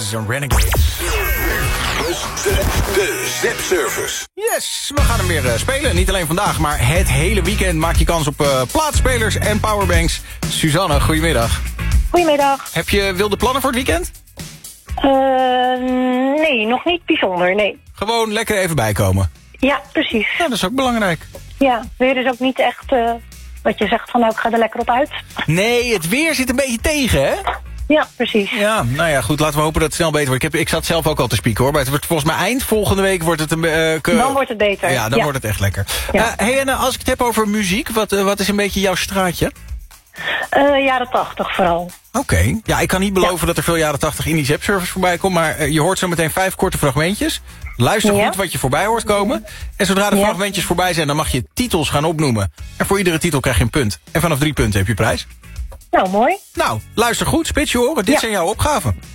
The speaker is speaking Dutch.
Roses en Renegades. De Zep-service. Yes, we gaan hem weer spelen. Niet alleen vandaag, maar het hele weekend maak je kans op plaatspelers en powerbanks. Suzanne, goedemiddag. Goedemiddag. Heb je wilde plannen voor het weekend? Nee, nog niet bijzonder, nee. Gewoon lekker even bijkomen. Ja, precies. Ja, dat is ook belangrijk. Ja, weer is ook niet echt wat je zegt van nou, ik ga er lekker op uit. Nee, het weer zit een beetje tegen, hè? Ja, precies. Ja, nou ja, goed, laten we hopen dat het snel beter wordt. Ik zat zelf ook al te spieken, hoor. Maar het wordt volgens mij eind volgende week wordt het een... Dan wordt het beter. Ja, dan wordt het echt lekker. Ja. Hey, en als ik het heb over muziek, wat is een beetje jouw straatje? Jaren 80 vooral. Oké. Ja, ik kan niet beloven dat er veel jaren 80 in die Zep-service voorbij komt. Maar je hoort zo meteen 5 korte fragmentjes. Luister goed wat je voorbij hoort komen. En zodra de fragmentjes voorbij zijn, dan mag je titels gaan opnoemen. En voor iedere titel krijg je een punt. En vanaf 3 punten heb je prijs. Nou, mooi. Nou, luister goed, spits je oren. Dit zijn jouw opgaven.